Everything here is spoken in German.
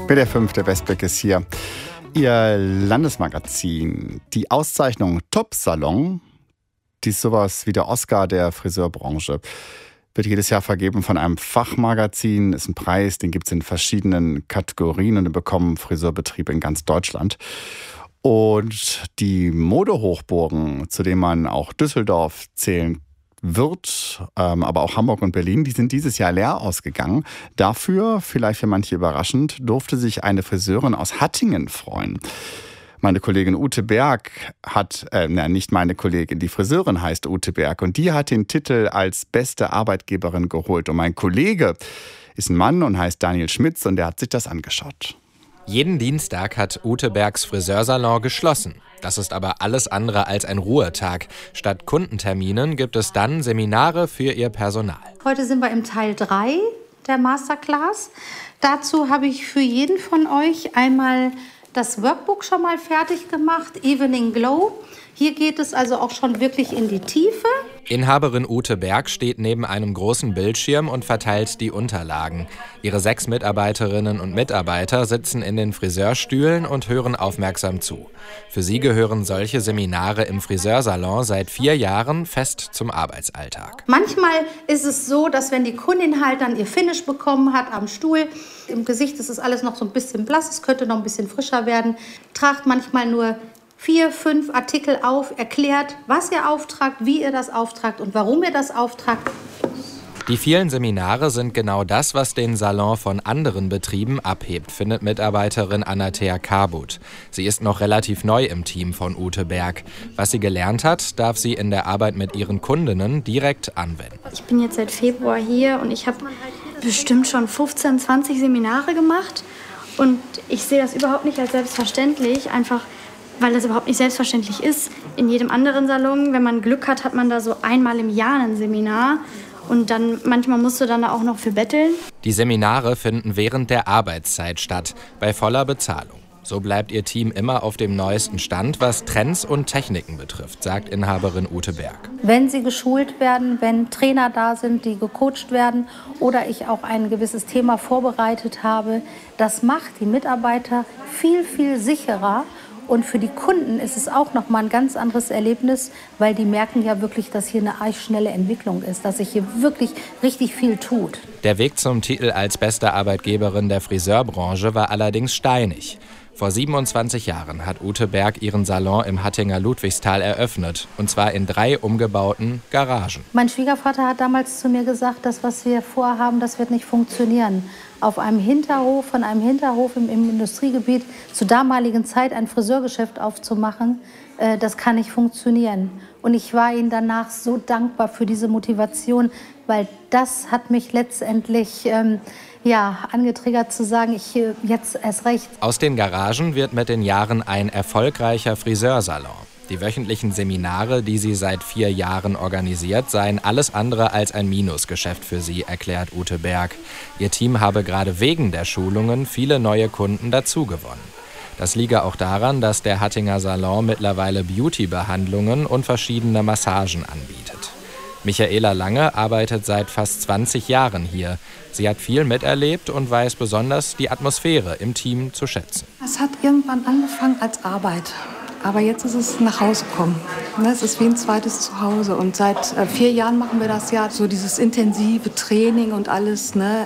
WDR 5, der Westblick ist hier. Ihr Landesmagazin, die Auszeichnung Top-Salon, die ist sowas wie der Oscar der Friseurbranche. Wird jedes Jahr vergeben von einem Fachmagazin, ist ein Preis, den gibt es in verschiedenen Kategorien und den bekommen Friseurbetriebe in ganz Deutschland. Und die Modehochburgen, zu denen man auch Düsseldorf zählen wird, aber auch Hamburg und Berlin, die sind dieses Jahr leer ausgegangen. Dafür, vielleicht für manche überraschend, durfte sich eine Friseurin aus Hattingen freuen. Meine Kollegin Ute Berg nicht meine Kollegin, die Friseurin heißt Ute Berg und die hat den Titel als beste Arbeitgeberin geholt. Und mein Kollege ist ein Mann und heißt Daniel Schmitz und der hat sich das angeschaut. Jeden Dienstag hat Ute Bergs Friseursalon geschlossen. Das ist aber alles andere als ein Ruhetag. Statt Kundenterminen gibt es dann Seminare für ihr Personal. Heute sind wir im Teil 3 der Masterclass. Dazu habe ich für jeden von euch einmal das Workbook schon mal fertig gemacht, Evening Glow. Hier geht es also auch schon wirklich in die Tiefe. Inhaberin Ute Berg steht neben einem großen Bildschirm und verteilt die Unterlagen. Ihre 6 Mitarbeiterinnen und Mitarbeiter sitzen in den Friseurstühlen und hören aufmerksam zu. Für sie gehören solche Seminare im Friseursalon seit 4 Jahren fest zum Arbeitsalltag. Manchmal ist es so, dass wenn die Kundin halt dann ihr Finish bekommen hat am Stuhl, im Gesicht ist es alles noch so ein bisschen blass, es könnte noch ein bisschen frischer werden, tragt manchmal nur 4, 5 Artikel auf, erklärt, was ihr auftragt, wie ihr das auftragt und warum ihr das auftragt. Die vielen Seminare sind genau das, was den Salon von anderen Betrieben abhebt, findet Mitarbeiterin Anathea Karbut. Sie ist noch relativ neu im Team von Ute Berg. Was sie gelernt hat, darf sie in der Arbeit mit ihren Kundinnen direkt anwenden. Ich bin jetzt seit Februar hier und ich habe bestimmt schon 15, 20 Seminare gemacht. Und ich sehe das überhaupt nicht als selbstverständlich, einfach weil das überhaupt nicht selbstverständlich ist. In jedem anderen Salon, wenn man Glück hat, hat man da so einmal im Jahr ein Seminar. Und dann manchmal musst du dann auch noch für betteln. Die Seminare finden während der Arbeitszeit statt, bei voller Bezahlung. So bleibt ihr Team immer auf dem neuesten Stand, was Trends und Techniken betrifft, sagt Inhaberin Ute Berg. Wenn sie geschult werden, wenn Trainer da sind, die gecoacht werden oder ich auch ein gewisses Thema vorbereitet habe, das macht die Mitarbeiter viel, viel sicherer. Und für die Kunden ist es auch nochmal ein ganz anderes Erlebnis, weil die merken ja wirklich, dass hier eine eichschnelle Entwicklung ist, dass sich hier wirklich richtig viel tut. Der Weg zum Titel als beste Arbeitgeberin der Friseurbranche war allerdings steinig. Vor 27 Jahren hat Ute Berg ihren Salon im Hattinger Ludwigstal eröffnet, und zwar in 3 umgebauten Garagen. Mein Schwiegervater hat damals zu mir gesagt, das, was wir vorhaben, das wird nicht funktionieren. Auf einem Hinterhof, von einem Hinterhof im Industriegebiet zur damaligen Zeit ein Friseurgeschäft aufzumachen, das kann nicht funktionieren. Und ich war ihm danach so dankbar für diese Motivation, weil das hat mich letztendlich angetriggert zu sagen, jetzt erst recht. Aus den Garagen wird mit den Jahren ein erfolgreicher Friseursalon. Die wöchentlichen Seminare, die sie seit 4 Jahren organisiert, seien alles andere als ein Minusgeschäft für sie, erklärt Ute Berg. Ihr Team habe gerade wegen der Schulungen viele neue Kunden dazugewonnen. Das liege auch daran, dass der Hattinger Salon mittlerweile Beauty-Behandlungen und verschiedene Massagen anbietet. Michaela Lange arbeitet seit fast 20 Jahren hier. Sie hat viel miterlebt und weiß besonders die Atmosphäre im Team zu schätzen. Es hat irgendwann angefangen als Arbeit. Aber jetzt ist es nach Hause kommen. Es ist wie ein zweites Zuhause. Und seit 4 Jahren machen wir das ja. So dieses intensive Training und alles.